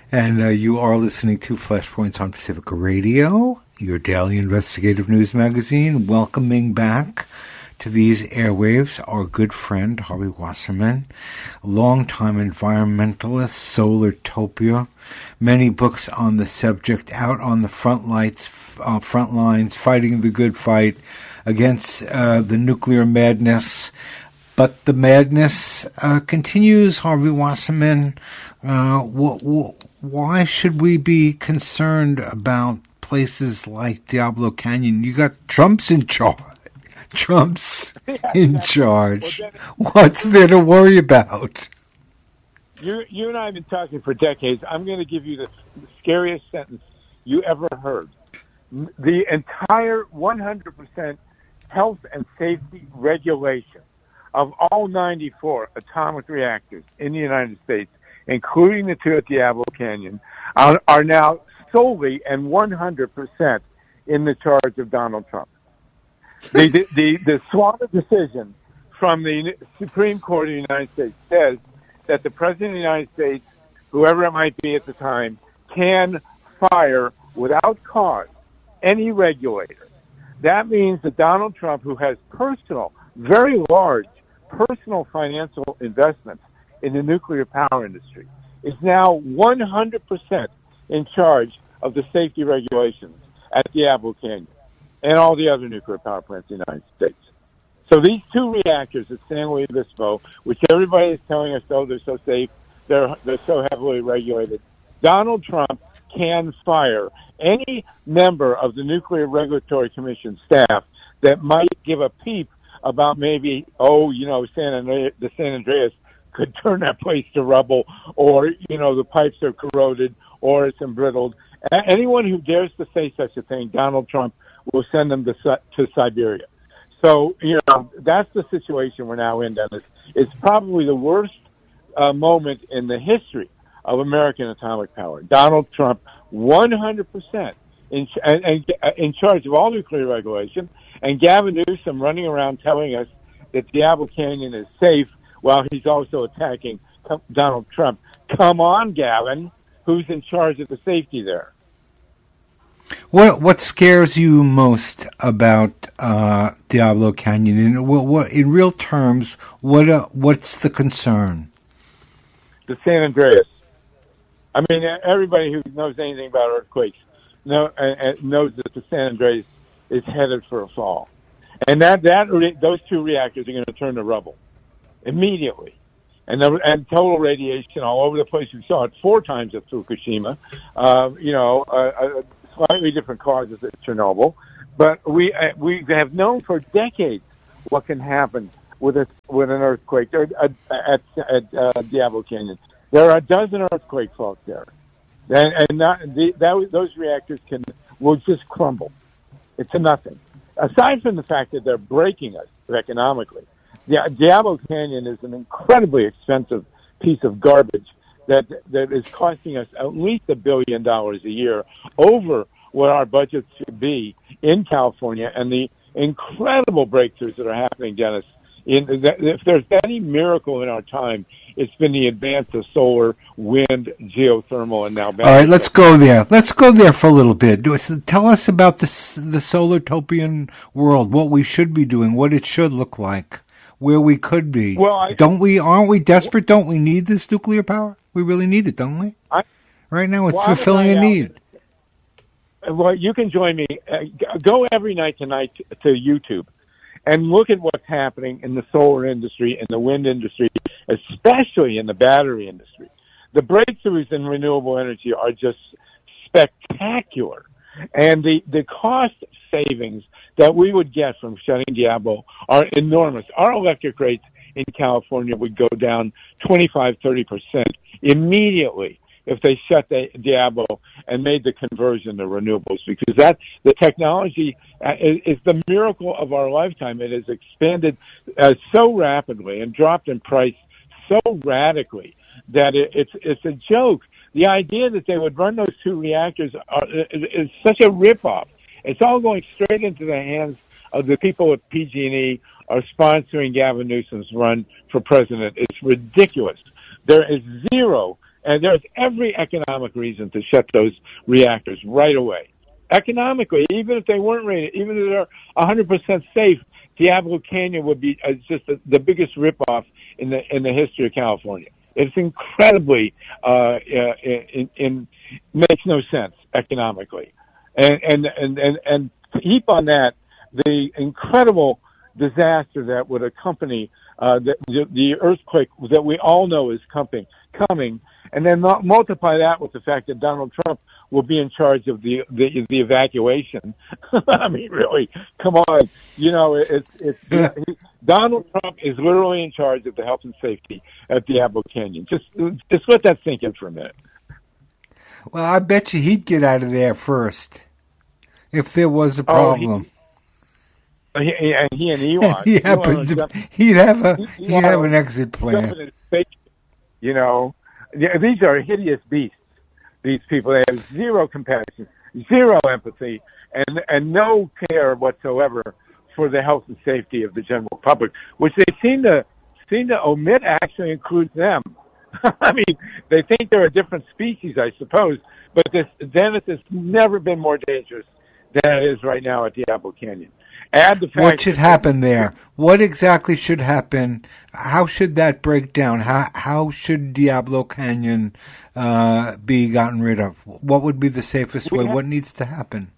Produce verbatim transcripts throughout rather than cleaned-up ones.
And uh, you are listening to Flashpoints on Pacifica Radio, your daily investigative news magazine, welcoming back to these airwaves our good friend Harvey Wasserman, longtime environmentalist, Solartopia, many books on the subject, out on the front lights, uh, front lines, fighting the good fight against uh, the nuclear madness. But the madness uh, continues, Harvey Wasserman. Uh, wh- wh- why should we be concerned about places like Diablo Canyon? You got Trump's in charge. Trump's in charge. What's there to worry about? You, you and I have been talking for decades. I'm going to give you the scariest sentence you ever heard. The entire one hundred percent health and safety regulation of all ninety-four atomic reactors in the United States, including the two at Diablo Canyon, are, are now solely and one hundred percent in the charge of Donald Trump. The, the, the, the SWATA decision from the Supreme Court of the United States says that the President of the United States, whoever it might be at the time, can fire without cause any regulator. That means that Donald Trump, who has personal, very large personal financial investments in the nuclear power industry, is now one hundred percent in charge of the safety regulations at Diablo Canyon and all the other nuclear power plants in the United States. So these two reactors at San Luis Obispo, which everybody is telling us, oh, they're so safe, they're, they're so heavily regulated, Donald Trump can fire any member of the Nuclear Regulatory Commission staff that might give a peep about maybe, oh, you know, San Andreas, the San Andreas could turn that place to rubble, or, you know, the pipes are corroded, or it's embrittled. A- anyone who dares to say such a thing, Donald Trump will send them to, to Siberia. So, you know, that's the situation we're now in, Dennis. It's probably the worst uh, moment in the history of American atomic power. Donald Trump, one hundred percent in, and, and, in charge of all nuclear regulation, and Gavin Newsom running around telling us that Diablo Canyon is safe while he's also attacking Donald Trump. Come on, Gavin. Who's in charge of the safety there? What what scares you most about uh, Diablo Canyon? In what, what in real terms, what uh, what's the concern? The San Andreas. I mean, everybody who knows anything about earthquakes know, uh, knows that the San Andreas is headed for a fall, and that that those two reactors are going to turn to rubble immediately, and the, and total radiation all over the place. We saw it four times at Fukushima. Uh, you know, uh, uh, slightly different causes at Chernobyl, but we uh, we have known for decades what can happen with a with an earthquake there at at, at uh, Diablo Canyon. There are a dozen earthquake faults there, and, and not, the, that, those reactors can will just crumble. It's a nothing. Aside from the fact that they're breaking us economically, the Diablo Canyon is an incredibly expensive piece of garbage that that is costing us at least a billion dollars a year, over what our budgets should be in California, and the incredible breakthroughs that are happening, Dennis. In, if there's any miracle in our time, it's been the advance of solar, wind, geothermal, and now battery. All right, let's go there. Let's go there for a little bit. Tell us about the the Solartopian world, what we should be doing, what it should look like, where we could be. Well, I, don't we? Aren't we desperate? Don't we need this nuclear power? We really need it, don't we? I, right now, it's well, fulfilling a need. Well, you can join me. Uh, go every night tonight to, to YouTube and look at what's happening in the solar industry, in the wind industry, especially in the battery industry. The breakthroughs in renewable energy are just spectacular. And the, the cost savings that we would get from shutting Diablo are enormous. Our electric rates in California would go down twenty-five, thirty percent immediately if they shut the Diablo and made the conversion to renewables, because that the technology uh, is, is the miracle of our lifetime. It has expanded uh, so rapidly and dropped in price so radically that it, it's it's a joke. The idea that they would run those two reactors are, is, is such a ripoff. It's all going straight into the hands of the people at P G and E are sponsoring Gavin Newsom's run for president. It's ridiculous. There is zero And there's every economic reason to shut those reactors right away. Economically, even if they weren't rated, even if they're one hundred percent safe, Diablo Canyon would be uh, just the, the biggest ripoff in the in the history of California. It's incredibly uh, in, in makes no sense economically, and and and and, and heap on that the incredible disaster that would accompany uh, the, the earthquake that we all know is coming, coming, and then multiply that with the fact that Donald Trump will be in charge of the the, the evacuation. I mean, really, come on, you know, it's it's he, Donald Trump is literally in charge of the health and safety at Diablo Canyon. Just just let that sink in for a minute. Well, I bet you he'd get out of there first if there was a problem. Oh, he, he, and he and Elon, yeah, Elon but jump, he'd have a Elon he'd have an exit plan. You know, these are hideous beasts. These people, they have zero compassion, zero empathy, and and no care whatsoever for the health and safety of the general public, which they seem to seem to omit actually includes them. I mean, they think they're a different species, I suppose, but this Dennis has never been more dangerous than it is right now at Diablo Canyon. Add the fact what should happen there? What exactly should happen? How should that break down? How how should Diablo Canyon uh, be gotten rid of? What would be the safest way? What needs to happen?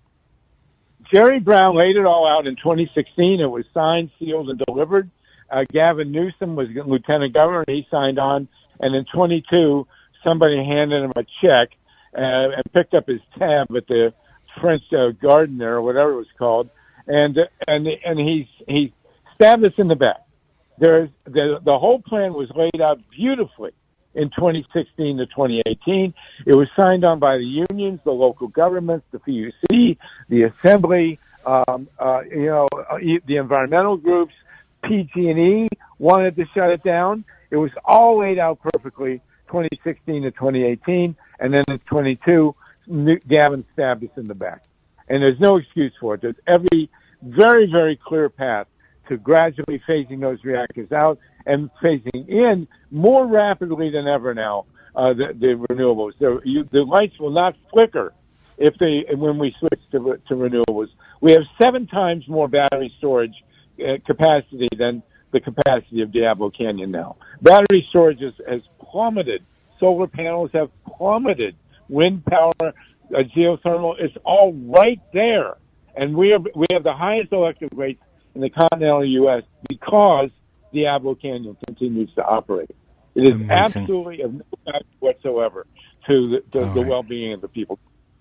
Jerry Brown laid it all out in twenty sixteen. It was signed, sealed, and delivered. Uh, Gavin Newsom was lieutenant governor, and he signed on. And in twenty-two, somebody handed him a check uh, and picked up his tab at the French uh, Garden there, or whatever it was called. And and and he he stabbed us in the back. There's the the whole plan was laid out beautifully in twenty sixteen to twenty eighteen. It was signed on by the unions, the local governments, the P U C, the Assembly, um, uh, you know, the environmental groups. P G and E wanted to shut it down. It was all laid out perfectly, twenty sixteen to twenty eighteen, and then in twenty-two, Gavin stabbed us in the back. And there's no excuse for it. There's every very, very clear path to gradually phasing those reactors out and phasing in more rapidly than ever now uh, the, the renewables. The, you, the lights will not flicker if they when we switch to, to renewables. We have seven times more battery storage uh, capacity than the capacity of Diablo Canyon now. Battery storage has, has plummeted. Solar panels have plummeted. Wind power, uh, geothermal, it's all right there. And we have, we have the highest electric rates in the continental U S because Diablo Canyon continues to operate. It is Amazing. Absolutely of no value whatsoever to the, the, the right. well-being of the people.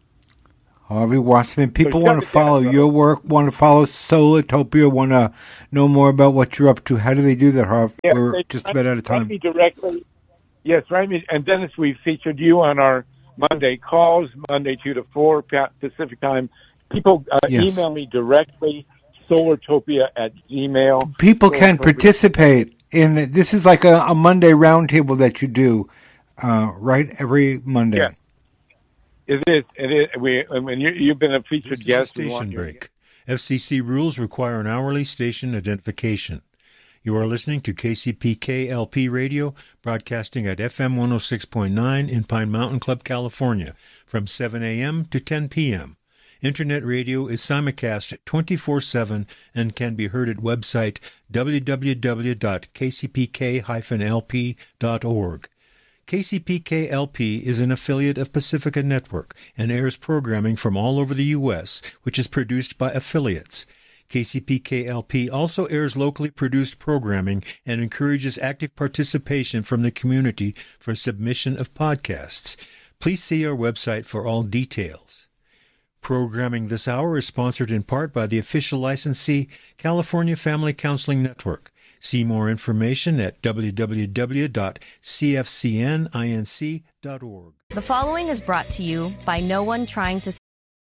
Harvey Wasserman, people so want to follow down, your work, want to follow Solartopia, want to know more about what you're up to. How do they do that, Harv? Yeah, We're just about out of time. Write me directly. Yes, write me. And Dennis, we featured you on our Monday calls, Monday two to four Pacific time. People uh, yes. email me directly, Solartopia at Gmail. People can participate in, this is like a, a Monday roundtable that you do, uh, right, every Monday. Yeah. It is. It is. We, I mean, you, you've been a featured this guest. Is a station break. F C C rules require an hourly station identification. You are listening to K C P K L P Radio, broadcasting at F M one oh six point nine in Pine Mountain Club, California, from seven a.m. to ten p.m. Internet radio is simulcast twenty-four seven and can be heard at website w w w dot k c p k dash l p dot org. K C P K L P is an affiliate of Pacifica Network and airs programming from all over the U S, which is produced by affiliates. K C P K L P also airs locally produced programming and encourages active participation from the community for submission of podcasts. Please see our website for all details. Programming this hour is sponsored in part by the official licensee, California Family Counseling Network. See more information at w w w dot c f c n inc dot org. The following is brought to you by no one trying to